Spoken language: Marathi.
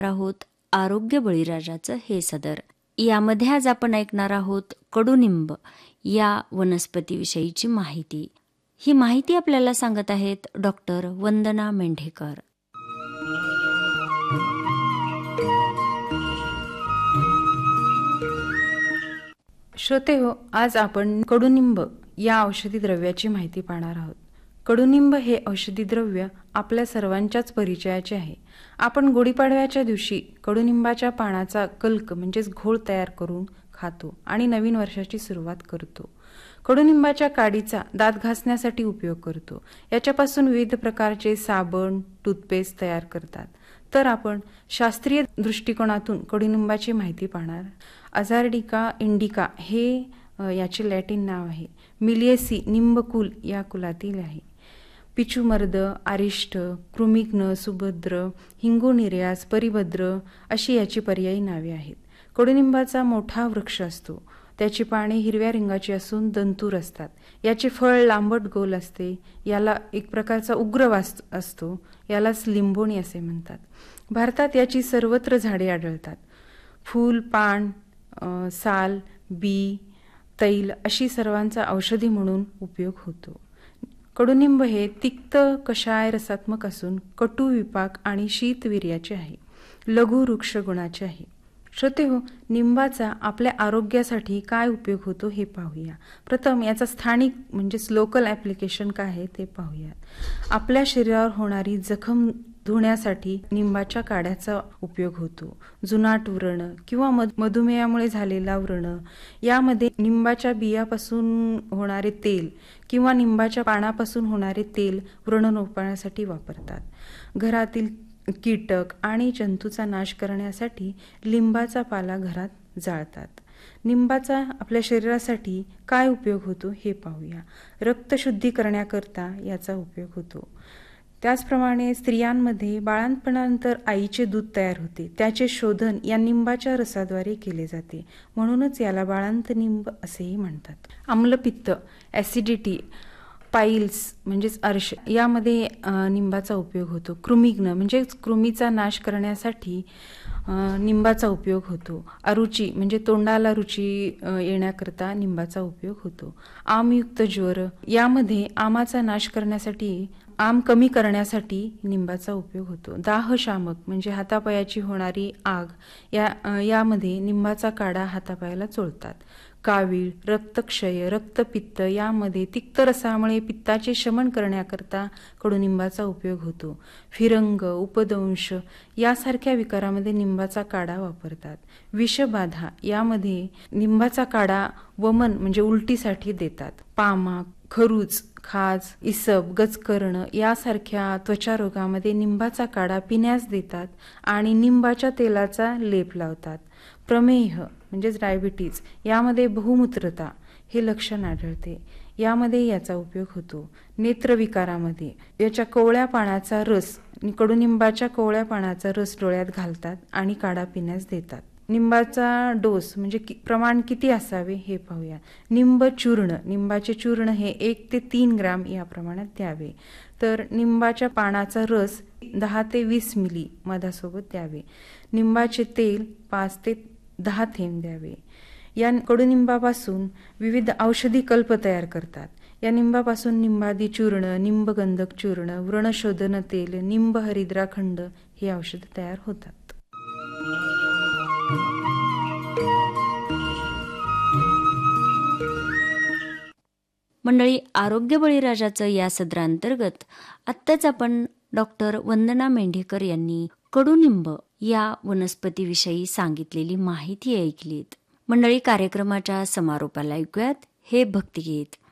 आहोत आरोग्य बळीराजाचं हे सदर. यामध्ये आज आपण ऐकणार आहोत कडुनिंब या वनस्पतीविषयीची माहिती. ही माहिती आपल्याला सांगत आहेत डॉक्टर वंदना मेंढेकर. श्रोते हो, आज आपण कडुनिंब या औषधी द्रव्याची माहिती पाहणार आहोत. कडुनिंब हे औषधी द्रव्य आपल्या सर्वांच्याच परिचयाचे आहे. आपण गुढीपाडव्याच्या दिवशी कडुनिंबाच्या पानाचा कल्क म्हणजेच घोळ तयार करून खातो आणि नवीन वर्षाची सुरुवात करतो. कडुनिंबाच्या काडीचा दात घासण्यासाठी उपयोग करतो. याच्यापासून विविध प्रकारचे साबण, टूथपेस्ट तयार करतात. तर आपण शास्त्रीय दृष्टिकोनातून कडुनिंबाची माहिती पाहणार. अझार्डिका इंडिका हे याचे लॅटिन नाव आहे. मिलिएसी निंबकुल या कुलातील आहे. पिचुमर्द, आरिष्ट, कृमिघ्न, सुभद्र, हिंगोनिरियास, परिभद्र अशी याची पर्यायी नावे आहेत. कडुनिंबाचा मोठा वृक्ष असतो. त्याची पाने हिरव्या रंगाची असून दंतूर असतात. याचे फळ लांबट गोल असते. याला एक प्रकारचा उग्र वास असतो. यालाच लिंबोणी असे म्हणतात. भारतात याची सर्वत्र झाडे आढळतात. फूल, पान, साल, बी, तैल अशी सर्वांचा औषधी म्हणून उपयोग होतो. कडुनिंब हे तिक्त कषाय रसात्मक असून कटू विपाक आणि शीतवीर्याचे आहे. लघु वृक्ष गुणाचे आहे. श्रोते हो, निंबाचा आपल्या आरोग्यासाठी काय उपयोग होतो हे पाहूया. प्रथम याचा स्थानिक म्हणजेच लोकल ॲप्लिकेशन काय आहे ते पाहूया. आपल्या शरीरावर होणारी जखम धुण्यासाठी निंबाच्या काड्याचा उपयोग होतो. जुनाट व्रण किंवा मधुमेहामुळे झालेला व्रण यामध्ये निंबाच्या बियापासून होणारे तेल किंवा निंबाच्या पानापासून होणारे तेल व्रण रोखण्यासाठी वापरतात. घरातील कीटक आणि जंतूचा नाश करण्यासाठी लिंबाचा पाला घरात जाळतात. निंबाचा आपल्या शरीरासाठी काय उपयोग होतो हे पाहूया. रक्तशुद्धी करण्याकरता याचा उपयोग होतो. त्याचप्रमाणे स्त्रियांमध्ये बाळंतपणानंतर आईचे दूध तयार होते. त्याचे शोधन या निंबाच्या रसाद्वारे केले जाते. म्हणूनच याला बाळंत निंब असेही म्हणतात. आम्लपित्त, ॲसिडिटी, पाईल्स म्हणजेच अर्श यामध्ये निंबाचा उपयोग होतो. कृमिघ्न म्हणजे कृमीचा नाश करण्यासाठी निंबाचा उपयोग होतो. अरुची म्हणजे तोंडाला रुची येण्याकरता निंबाचा उपयोग होतो. आमयुक्त ज्वर यामध्ये आमाचा नाश करण्यासाठी आम कमी करण्यासाठी निंबाचा उपयोग होतो. दाहशामक म्हणजे हातापायाची होणारी आग यामध्ये निंबाचा काढा हातापायाला चोळतात. कावीळ, रक्तक्षय, रक्तपित्त यामध्ये तिक्त रसामुळे पित्ताचे शमन करण्याकरता कडुनिंबाचा उपयोग होतो. फिरंग, उपदंश यासारख्या विकारामध्ये निंबाचा काढा वापरतात. विषबाधा यामध्ये निंबाचा काढा वमन म्हणजे उलटीसाठी देतात. पामा, खरूच, खाज, इसब, गजकर्ण यासारख्या त्वचा रोगामध्ये निंबाचा काढा पिण्यास देतात आणि निंबाच्या तेलाचा लेप लावतात. प्रमेह म्हणजेच डायबिटीज यामध्ये बहुमूत्रता हे लक्षण आढळते. यामध्ये याचा उपयोग होतो. नेत्रविकारामध्ये याच्या कोवळ्या पानाचा रस, कडुनिंबाच्या कोवळ्या पानाचा रस डोळ्यात घालतात आणि काढा पिण्यास देतात. निंबाचा डोस म्हणजे प्रमाण किती असावे हे पाहूया. निंब चूर्ण, निंबाचे चूर्ण हे 1 ते 3 ग्राम या प्रमाणात द्यावे. तर निंबाच्या पानाचा रस 10 ते 20 मिली मधासोबत द्यावे. निंबाचे तेल 5 ते 10 थेंब द्यावे. या कडुनिंबापासून विविध औषधी कल्प तयार करतात. या निंबापासून निंबादी चूर्ण, निंबगंधक चूर्ण, व्रणशोधन तेल, निंब हरिद्राखंड हे औषध तयार होतात. मंडळी, आरोग्य बळीराजाचं या सदरांतर्गत आत्ताच आपण डॉक्टर वंदना मेंढेकर यांनी कडुनिंब या वनस्पतीविषयी सांगितलेली माहिती ऐकलीत. मंडळी, कार्यक्रमाच्या समारोपाला ऐकूयात हे भक्तिगीत.